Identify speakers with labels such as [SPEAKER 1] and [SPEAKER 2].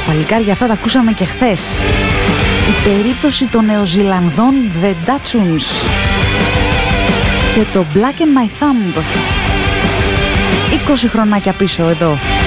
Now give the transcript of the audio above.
[SPEAKER 1] Παλικάρια, αυτά τα ακούσαμε και χθες. Η περίπτωση των Νεοζηλανδών The Datsuns και το Black and My Thumb. 20 χρονάκια πίσω εδώ.